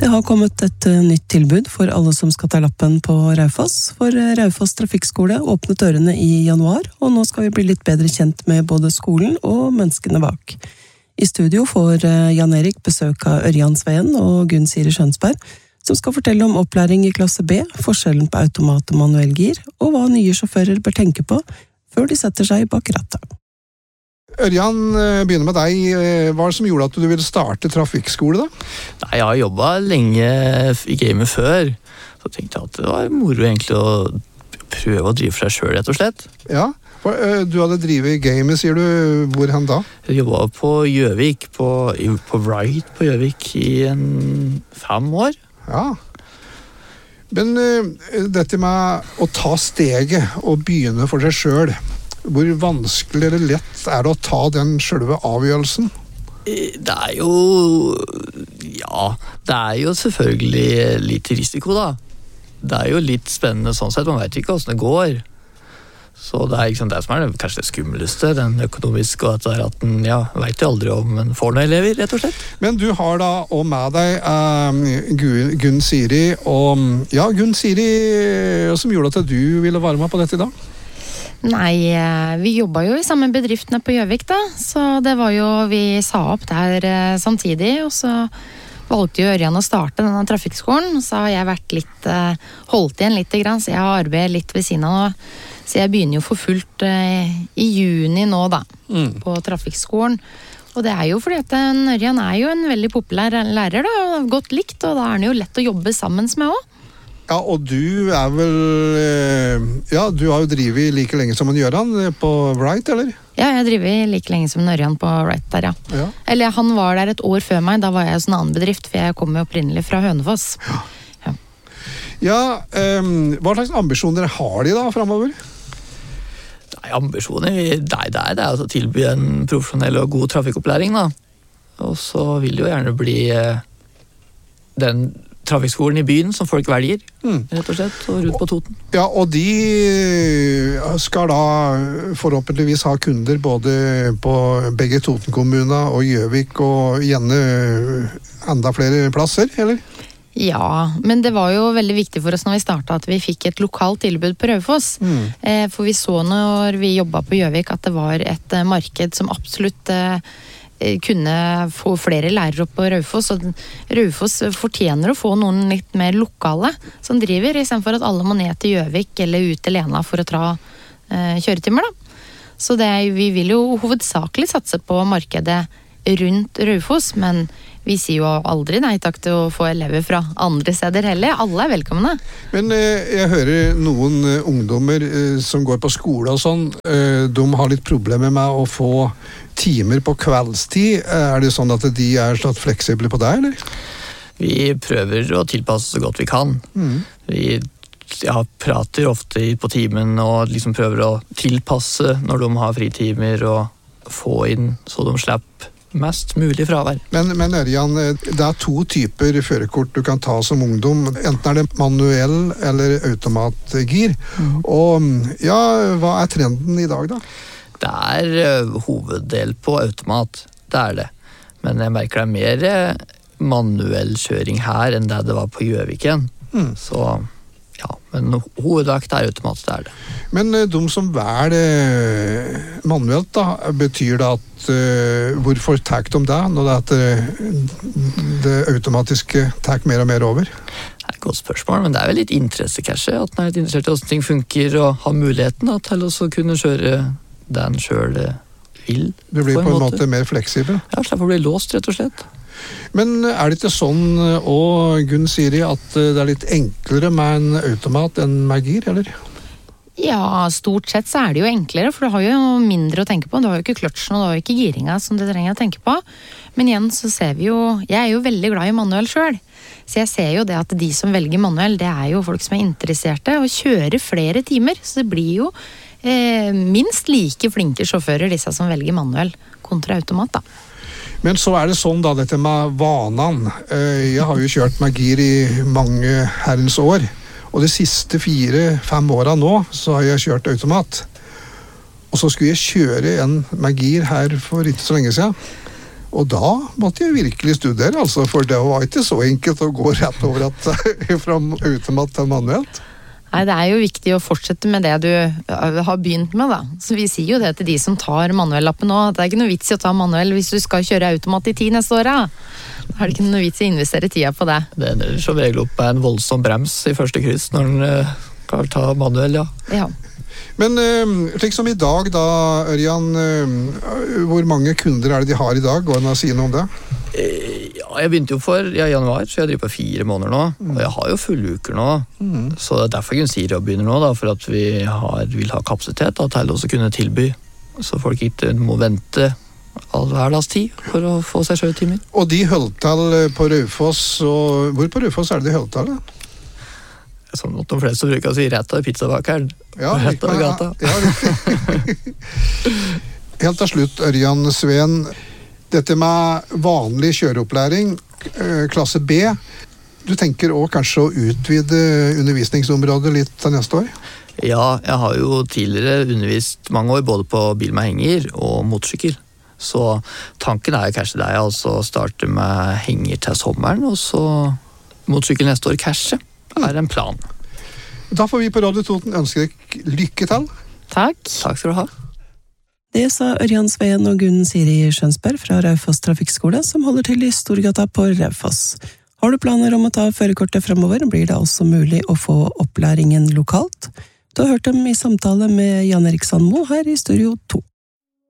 Det har kommet et nytt tilbud for alle som skal ta lappen på Raufoss, for Raufoss Trafikkskole åpnet dørene i januar, og nå skal vi bli litt bedre kjent med både skolen og menneskene bak. I studio får Jan Erik besøk av Ørjan Sveen og Gunn Siri Skjønsberg, som skal fortelle om opplæring i klasse B, forskjellen på automat og manuell gir, og hva nye sjåfører bør tenke på før de setter seg bak rattet. Ørjan, begynner med deg. Hva var det som gjorde at du ville starte trafikkskole da? Nei, jeg har jobbet lenge i gamet før, så tenkte jeg at det var moro egentlig å prøve å drive for deg selv, rett og slett. Ja, du hadde drivet i gamet, sier du. Hvor hen da? Jeg jobbet på Gjøvik, på Wright på Gjøvik i 5 år. Ja. Men dette med å ta steget og begynne for seg selv, hvor vanskelig eller lett er det å ta den selve avgjørelsen? Det er jo selvfølgelig litt risiko da. Det er jo litt spennende sånn sett, man vet ikke hvordan det går. Så det er liksom det som er kanskje det skumleste, den økonomiske, og at den, vet jo aldri om en får noen elever, rett og slett. Men du har da også med deg Gunn Siri, og Gunn Siri, hva som gjorde at du ville være med på dette i dag? Nei, vi jobbet jo i samme bedriftene på Gjøvik da, så det var jo, vi sa opp der samtidig, og så valgte jo Ørjan å starte denne trafikkskolen, så har jeg vært litt, holdt igjen litt grann, så jeg har arbeidet litt ved siden av nå, så jeg begynner jo for fullt i juni nå da, på trafikkskolen, og det er jo fordi at Ørjan er jo en veldig populær lærer da, og godt likt, og da er han jo lett å jobbe sammen med også. Ja, og du er vel, du har jo drivet like lenge som en Gjøran på Wright, eller? Ja, jeg har drivet like lenge som en Ørjan på Wright der, ja. Eller han var der et år før meg, da var jeg hos en annen bedrift, for jeg kom jo opprinnelig fra Hønefoss. Hva slags ambisjoner har de da fremover? Nei, ambisjoner, det er altså å tilby en profesjonell og god trafikkopplæring da. Og så vil det jo gjerne bli den trafikkskolen i byen som folk velger, rett og slett, og rundt på Toten. Ja, og de skal da forhåpentligvis ha kunder både på begge Toten-kommuner og Gjøvik, og gjerne enda flere plasser, eller? Ja, men det var jo veldig viktig for oss når vi startet at vi fikk et lokalt tilbud på Raufoss. For vi så når vi jobbet på Gjøvik at det var et marked som absolutt kunne få flere lærere opp på Raufoss, og Raufoss fortjener å få noen litt mer lokale som driver, i stedet for at alle må ned til Gjøvik eller ut til Lena for å ta kjøretimer da. Så vi vil jo hovedsakelig satse på markedet rundt Raufoss, men vi sier jo aldri nei takk til å få elever fra andre steder heller. Alle er velkomne. Men jeg hører noen ungdommer som går på skole og sånn, de har litt problemer med å få timer på kveldstid. Er det sånn at de er slått fleksible på det, eller? Vi prøver å tilpasse så godt vi kan. Vi prater ofte på timen og liksom prøver å tilpasse når de har fritimer og få inn så de slipper mest mulig fravær. Men Ørjan, det er 2 typer førerkort du kan ta som ungdom. Enten er det manuell eller automatgir. Og hva er trenden i dag da? Det er hoveddel på automat, det er det. Men jeg merker det er mer manuell kjøring her enn det var på Gjøviken. Så men hovedvekt er automat, det er det. Men de som velger manuelt da, betyr det at hvorfor tar de det når det automatiske tar mer og mer over? Det er et godt spørsmål, men det er vel litt interesse kanskje, at man er litt interessert i hvordan ting funker og har muligheten da, til å kunne kjøre det en selv vil. Du blir på en måte mer fleksibel? Ja, slipper å bli låst rett og slett. Men er det ikke sånn, Gunn Siri, at det er litt enklere med en automat enn med gir, eller? Ja, stort sett så er det jo enklere, for du har jo mindre å tenke på. Du har jo ikke kløtsjen, og du har jo ikke giringa som du trenger å tenke på. Men igjen så ser vi jo, jeg er jo veldig glad i manuell selv, så jeg ser jo det at de som velger manuell, det er jo folk som er interesserte, og kjører flere timer, så det blir jo minst like flinke sjåfører, disse som velger manuell kontra automat da. Men så er det sånn da, dette med vanen. Jeg har jo kjørt med gir i mange herrens år, og de siste 4-5 årene nå, så har jeg kjørt automat. Og så skulle jeg kjøre en med gir her for ikke så lenge siden. Og da måtte jeg virkelig studere, altså, for det var ikke så enkelt å gå rett over fra automat til manuelt. Nei, det jo viktig å fortsette med det du har begynt med, da. Så vi sier jo det til de som tar manuellappen nå, at det ikke noe vits i å ta manuell hvis du skal kjøre automat i 10 neste år, da. Da det ikke noe vits i å investere tida på det. Det ender som regel opp med en voldsom brems i første kryss når den kan ta manuell, ja. Ja. Men slik som i dag da, Ørjan, hvor mange kunder det de har i dag? Går det an å si noe om det? Ja, jeg begynte jo i januar, så jeg driver på 4 måneder nå, og jeg har jo fulle uker nå, så det derfor Gunsiro begynner nå, da, for at vi vil ha kapasitet da, til å kunne tilby, så folk ikke må vente all hverdags tid for å få seg sjøtimer. Og de holdt til på Raufoss, og hvor på Raufoss det de holdt til da? Som de fleste bruker å si, rett av pizzabakeren. Ja, rett av gata. Ja, riktig. Helt til slutt, Ørjan Sveen, dette med vanlig kjøreopplæring, klasse B, du tenker også kanskje å utvide undervisningsområdet litt til neste år? Ja, jeg har jo tidligere undervist mange år både på bil med henger og motorsykkel. Så tanken kanskje det altså å starte med henger til sommeren, og så motorsykkel neste år kanskje. En plan. Da får vi på Radio Toten ønske deg lykke til. Takk. Takk skal du ha. Det sa Ørjan Sveen og Gunn Siri Skjønsberg fra Raufoss Trafikkskole, som holder til i Storgata på Raufoss. Har du planer om å ta førerkortet fremover, blir det altså mulig å få opplæringen lokalt. Du har hørt dem i samtale med Jan Erik Sandmo her i Studio 2.